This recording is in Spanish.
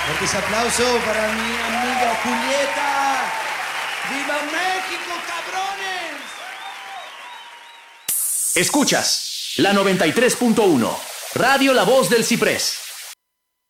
Fuerte ese aplauso para mi amiga Julieta. ¡Viva México, cabrones! Escuchas la 93.1, Radio La Voz del Ciprés.